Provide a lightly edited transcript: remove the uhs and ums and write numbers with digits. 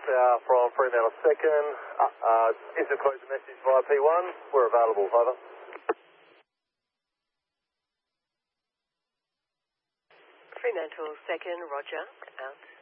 from Fremantle 2nd. Is to close the message via P1. We're available, over. Fremantle 2nd, roger, out.